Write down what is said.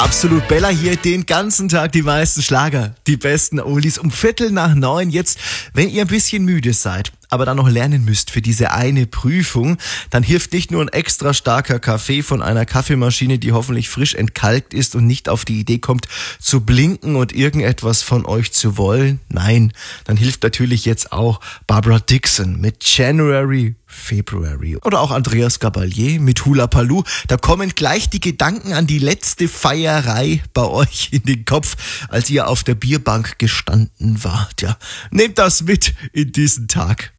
Absolut Bella hier, den ganzen Tag die meisten Schlager, die besten Oldies um 8:45 jetzt. Wenn ihr ein bisschen müde seid, aber dann noch lernen müsst für diese eine Prüfung, dann hilft nicht nur ein extra starker Kaffee von einer Kaffeemaschine, die hoffentlich frisch entkalkt ist und nicht auf die Idee kommt zu blinken und irgendetwas von euch zu wollen. Nein, dann hilft natürlich jetzt auch Barbara Dickson mit January, February oder auch Andreas Gabalier mit Hula Paloo. Da kommen gleich die Gedanken an die letzte Feierei bei euch in den Kopf, als ihr auf der Bierbank gestanden wart. Ja, nehmt das mit in diesen Tag.